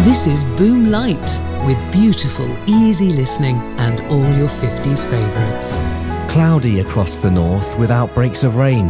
This is Boom Light, with beautiful, easy listening and all your 50s favourites. Cloudy across the north with outbreaks of rain.